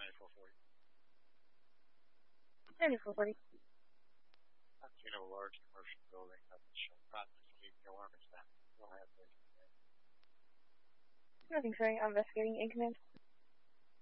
9440. 9440. I've seen a large commercial building up in Chilcott this week. The alarm is down. Still have those. Nothing, sorry. I'm investigating in command.